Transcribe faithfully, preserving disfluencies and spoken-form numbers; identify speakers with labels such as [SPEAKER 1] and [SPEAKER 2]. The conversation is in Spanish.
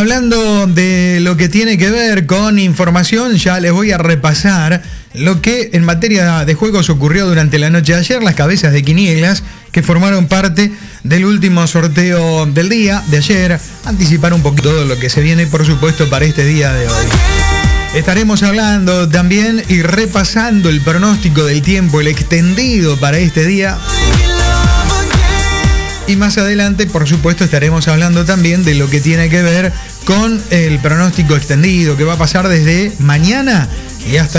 [SPEAKER 1] hablando de lo que tiene que ver con información, ya les voy a repasar lo que en materia de juegos ocurrió durante la noche de ayer, las cabezas de quinielas que formaron parte del último sorteo del día de ayer, anticipar un poquito todo lo que se viene, por supuesto, para este día de hoy. Estaremos hablando también y repasando el pronóstico del tiempo, el extendido para este día. Y más adelante, por supuesto, estaremos hablando también de lo que tiene que ver con el pronóstico extendido, que va a pasar desde mañana y hasta